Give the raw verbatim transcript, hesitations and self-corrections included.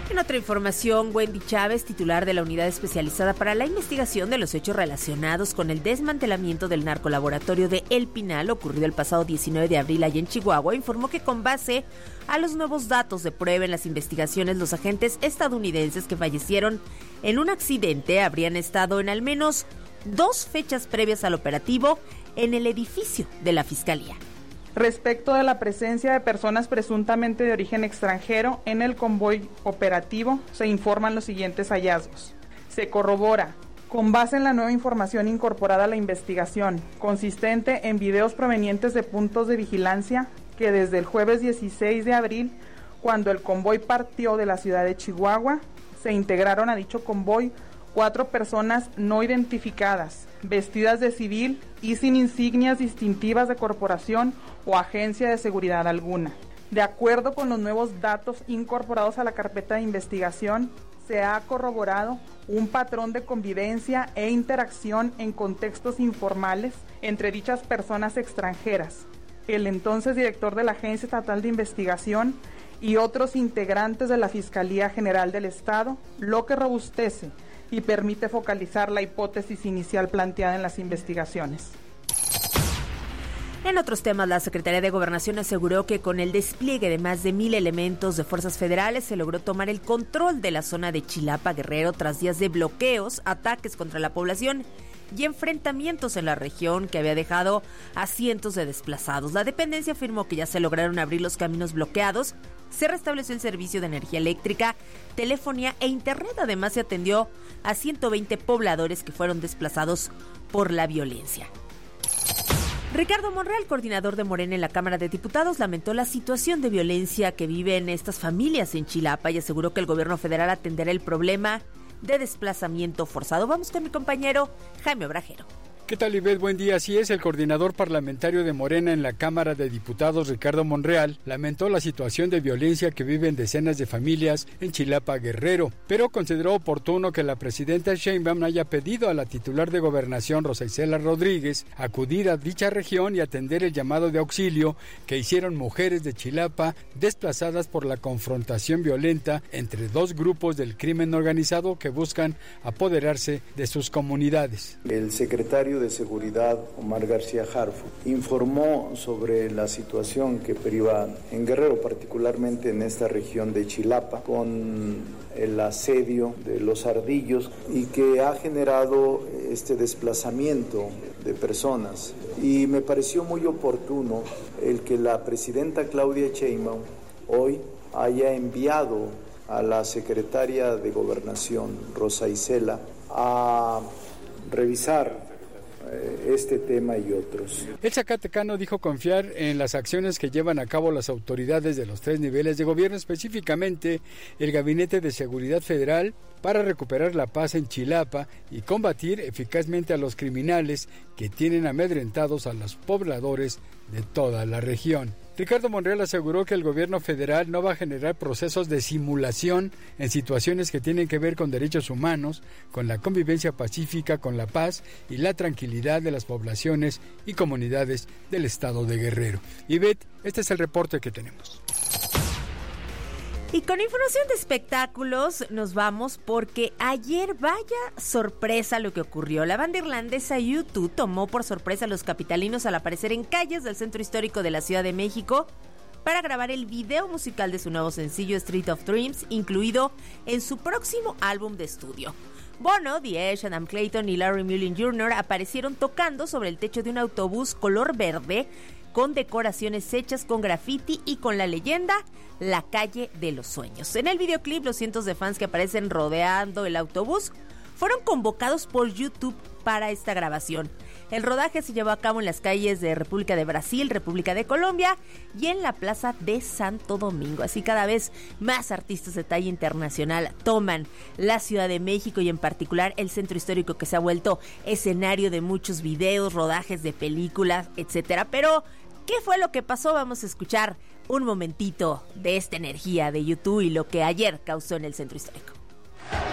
En otra información, Wendy Chávez, titular de la Unidad Especializada para la Investigación de los Hechos Relacionados con el Desmantelamiento del Narcolaboratorio de El Pinal, ocurrido el pasado diecinueve de abril allá en Chihuahua, informó que con base a los nuevos datos de prueba en las investigaciones, los agentes estadounidenses que fallecieron en un accidente habrían estado en al menos dos fechas previas al operativo en el edificio de la Fiscalía. Respecto de la presencia de personas presuntamente de origen extranjero en el convoy operativo, se informan los siguientes hallazgos. Se corrobora, con base en la nueva información incorporada a la investigación, consistente en videos provenientes de puntos de vigilancia, que desde el jueves dieciséis de abril, cuando el convoy partió de la ciudad de Chihuahua, se integraron a dicho convoy cuatro personas no identificadas, vestidas de civil y sin insignias distintivas de corporación o agencia de seguridad alguna. De acuerdo con los nuevos datos incorporados a la carpeta de investigación, se ha corroborado un patrón de convivencia e interacción en contextos informales entre dichas personas extranjeras. El entonces director de la Agencia Estatal de Investigación y otros integrantes de la Fiscalía General del Estado, lo que robustece y permite focalizar la hipótesis inicial planteada en las investigaciones. En otros temas, la Secretaría de Gobernación aseguró que con el despliegue de más de mil elementos de fuerzas federales se logró tomar el control de la zona de Chilapa, Guerrero, tras días de bloqueos, ataques contra la población y enfrentamientos en la región que había dejado a cientos de desplazados. La dependencia afirmó que ya se lograron abrir los caminos bloqueados, se restableció el servicio de energía eléctrica, telefonía e internet. Además, se atendió a ciento veinte pobladores que fueron desplazados por la violencia. Ricardo Monreal, coordinador de Morena en la Cámara de Diputados, lamentó la situación de violencia que viven estas familias en Chilapa y aseguró que el gobierno federal atenderá el problema de desplazamiento forzado. Vamos con mi compañero Jaime Obrajero. ¿Qué tal, Ivette? Buen día. Así es, el coordinador parlamentario de Morena en la Cámara de Diputados, Ricardo Monreal, lamentó la situación de violencia que viven decenas de familias en Chilapa, Guerrero, pero consideró oportuno que la presidenta Sheinbaum haya pedido a la titular de Gobernación, Rosa Isela Rodríguez, acudir a dicha región y atender el llamado de auxilio que hicieron mujeres de Chilapa desplazadas por la confrontación violenta entre dos grupos del crimen organizado que buscan apoderarse de sus comunidades. El secretario de Seguridad, Omar García Harfuch, informó sobre la situación que priva en Guerrero, particularmente en esta región de Chilapa, con el asedio de los ardillos y que ha generado este desplazamiento de personas. Y me pareció muy oportuno el que la presidenta Claudia Sheinbaum hoy haya enviado a la secretaria de Gobernación, Rosa Isela, a revisar este tema y otros. El zacatecano dijo confiar en las acciones que llevan a cabo las autoridades de los tres niveles de gobierno, específicamente el Gabinete de Seguridad Federal, para recuperar la paz en Chilapa y combatir eficazmente a los criminales que tienen amedrentados a los pobladores de toda la región. Ricardo Monreal aseguró que el gobierno federal no va a generar procesos de simulación en situaciones que tienen que ver con derechos humanos, con la convivencia pacífica, con la paz y la tranquilidad de las poblaciones y comunidades del estado de Guerrero. Ivette, este es el reporte que tenemos. Y con información de espectáculos nos vamos porque ayer, vaya sorpresa lo que ocurrió. La banda irlandesa U dos tomó por sorpresa a los capitalinos al aparecer en calles del centro histórico de la Ciudad de México para grabar el video musical de su nuevo sencillo Street of Dreams, incluido en su próximo álbum de estudio. Bono, The Edge, Adam Clayton y Larry Mullen junior aparecieron tocando sobre el techo de un autobús color verde con decoraciones hechas con graffiti y con la leyenda La Calle de los Sueños. En el videoclip, los cientos de fans que aparecen rodeando el autobús fueron convocados por YouTube para esta grabación. El rodaje se llevó a cabo en las calles de República de Brasil, República de Colombia y en la Plaza de Santo Domingo. Así cada vez más artistas de talla internacional toman la Ciudad de México y en particular el centro histórico, que se ha vuelto escenario de muchos videos, rodajes de películas, etcétera. Pero ¿qué fue lo que pasó? Vamos a escuchar un momentito de esta energía de U dos y lo que ayer causó en el centro histórico.